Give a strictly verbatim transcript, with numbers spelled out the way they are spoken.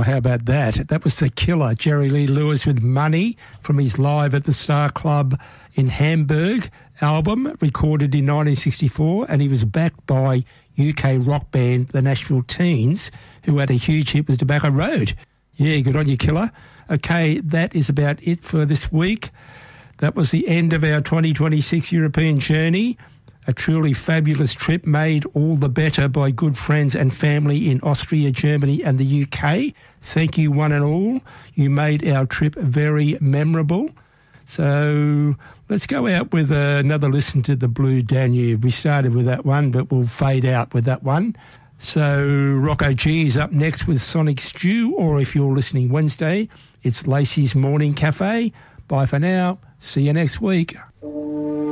how about that? That was the killer, Jerry Lee Lewis, with Money from his Live at the Star Club in Hamburg album, recorded in nineteen sixty-four, and he was backed by U K rock band the Nashville Teens, who had a huge hit with Tobacco Road. Yeah, good on you, killer. Okay, that is about it for this week. That was the end of our twenty twenty-six European journey. A truly fabulous trip made all the better by good friends and family in Austria, Germany and the U K. Thank you one and all. You made our trip very memorable. So let's go out with another listen to the Blue Danube. We started with that one, but we'll fade out with that one. So Rocco G is up next with Sonic Stew, or if you're listening Wednesday, it's Lacey's Morning Cafe. Bye for now. See you next week.